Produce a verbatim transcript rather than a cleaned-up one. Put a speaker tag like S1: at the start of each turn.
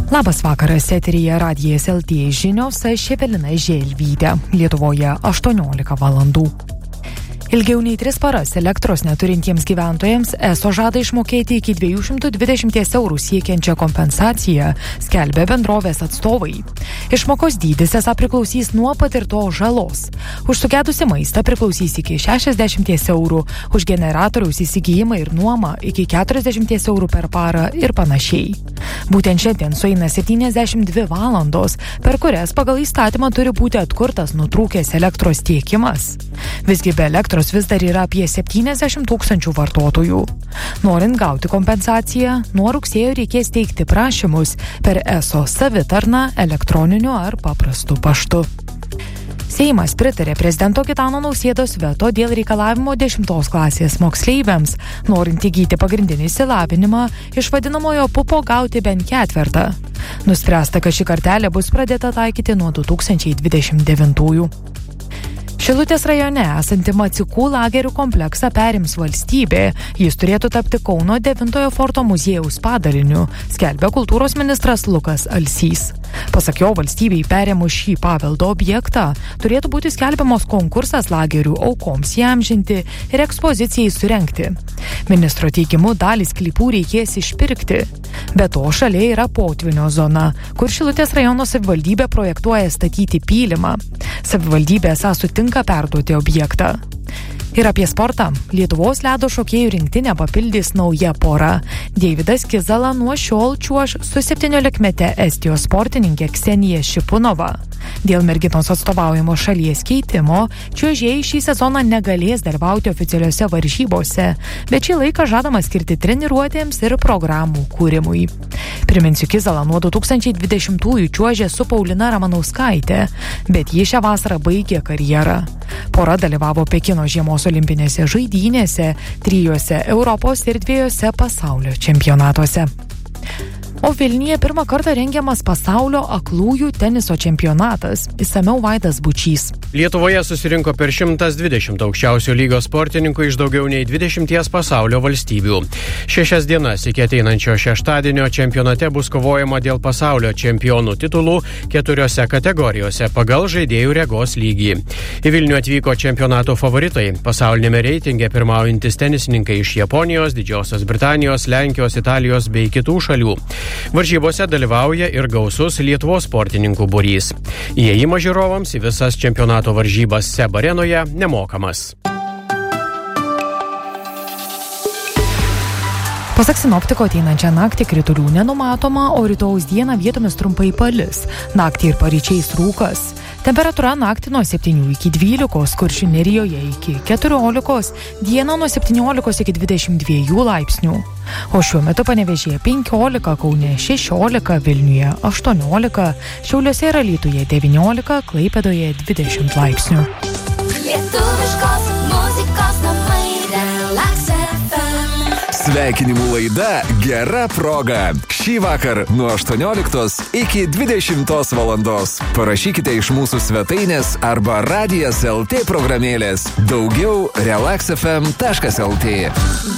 S1: Labas vakaras, eteryje Radijas L T žinios, aš Evelina Želvytė. Lietuvoje aštuoniolika valandų. Ilgiau nei tris paras elektros neturintiems gyventojams ESO žada išmokėti iki dviejų šimtų dvidešimt eurų siekiančią kompensaciją, skelbia bendrovės atstovai. Išmokos dydis esą priklausys nuo patirtos žalos. Už sugedusį maistą priklausys iki šešiasdešimt eurų, už generatoriaus įsigijimą ir nuomą iki keturiasdešimt eurų per parą ir panašiai. Būtent šiandien sueina septyniasdešimt dvi valandos, per kurias pagal įstatymą turi būti atkurtas nutrūkęs elektros tiekimas. Visgi be elektros vis dar yra apie septyniasdešimt tūkstančių vartotojų. Norint gauti kompensaciją, nuo rugsėjo reikės teikti prašymus per ESO savitarną, elektroniniu ar paprastu paštu. Seimas pritarė prezidento Gitano Nausėdos veto dėl reikalavimo dešimtos klasės moksleiviams, norint įgyti pagrindinį išsilavinimą, iš vadinamojo pupo gauti bent ketvertą. Nuspręsta, kad ši kartelė bus pradėta taikyti nuo du tūkstančiai dvidešimt devintųjų. Šilutės rajone esantį Macikų lagerių kompleksą perims valstybė. Jis turėtų tapti Kauno devintojo forto muziejaus padaliniu, skelbia kultūros ministras Lukas Alsys. Pasak jo, valstybei perėmus šį paveldo objektą turėtų būti skelbiamos konkursas lagerių aukoms įamžinti ir ekspozicijai surengti. Ministro teigimu, dalį sklypų reikės išpirkti. Be to, šalia yra potvynio zona, kur Šilutės rajono savivaldybė projektuoja statyti pylimą. Savivaldybė esą sutinka perduoti objektą. Ir apie sportą. Lietuvos ledo šokėjų rinktinę papildys nauja pora. Deividas Kizala nuo šiol čiuoš su septyniolikmete Estijos sportininkė Ksenija Šipunova. Dėl merginos atstovaujamo šalies keitimo, čiuožėjai šį sezoną negalės dalyvauti oficialiuose varžybose, bet šį laiką žadama skirti treniruotėms ir programų kūrimui. Priminsiu, Kizala nuo du tūkstančiai dvidešimtųjų čiuožė su Paulina Ramanauskaitė, bet ji šią vasarą baigė karjerą. Pora dalyvavo Pekino žiemos olimpinėse žaidynėse, trijuose Europos ir dviejose pasaulio čempionatuose. O Vilniuje pirmą kartą rengiamas pasaulio aklųjų teniso čempionatas. Išsamiau Vaidas Bučys.
S2: Lietuvoje susirinko per šimtas dvidešimt aukščiausio lygos sportininkų iš daugiau nei dvidešimties pasaulio valstybių. Šešias dienas iki ateinančio šeštadienio čempionate bus kovojama dėl pasaulio čempionų titulų keturiose kategorijose pagal žaidėjų regos lygį. Į Vilnių atvyko čempionato favoritai. Pasaulinėme reitinge pirmaujantys tenisininkai iš Japonijos, Didžiosios Britanijos, Lenkijos, Italijos bei kitų šalių. Varžybose dalyvauja ir gausus Lietuvos sportininkų būrys. Įėjimas žiūrovams į visas čempionato varžybas SEB arenoje nemokamas.
S1: Pasak sinoptiko, ateinančią naktį kritulių nenumatoma, o rytojaus dieną vietomis trumpai palis. Naktį ir paryčiais rūkas. Temperatūra naktį nuo septynių iki dvylikos, Kuršių Nerijoje iki keturiolikos, dieną nuo septyniolikos iki dvidešimt dviejų laipsnių. O šiuo metu Panevėžyje penkiolika, Kaune šešiolika, Vilniuje aštuoniolika, Šiauliuose ir Alytuje devyniolika, Klaipėdoje dvidešimt laipsnių.
S3: Lietuviškos muzikos namai Relax F M.
S4: Sveikinimų laida Gera proga. Šį vakar nuo aštuonioliktos iki dvidešimtos valandos. Parašykite iš mūsų svetainės arba Radijas L T programėlės. Daugiau relax f m taškas l t.